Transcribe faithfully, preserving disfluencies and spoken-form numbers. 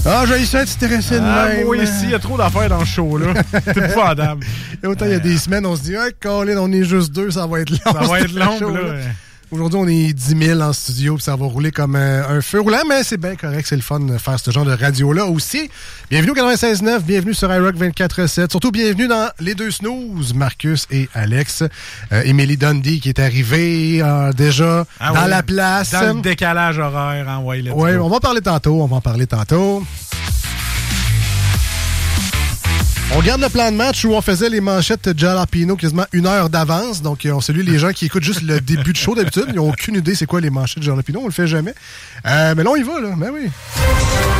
Ah, j'ai essayé de s'intéresser de ah, même. Moi, ici, il y a trop d'affaires dans le show, là. C'est épouvantable. Et autant, il y a des semaines, on se dit, hey, Colin, on est juste deux, ça va être long. Ça va être long, show, là. là. Aujourd'hui, on est dix mille en studio, puis ça va rouler comme un, un feu roulant, mais c'est bien correct, c'est le fun de faire ce genre de radio-là aussi. Bienvenue au quatre-vingt-seize neuf, bienvenue sur iRock vingt-quatre sept, surtout bienvenue dans les deux snooze, Marcus et Alex. Euh, Émilie Dundee qui est arrivée euh, déjà ah dans oui, la place. Dans le décalage horaire, hein, ouais, Oui, on va en parler tantôt, on va en parler tantôt. On garde le plan de match où on faisait les manchettes Jalapino quasiment une heure d'avance. Donc, on salue les gens qui écoutent juste le début de show d'habitude. Ils n'ont aucune idée c'est quoi les manchettes Jalapino. On le fait jamais. Euh, mais là, on y va, là. Ben oui.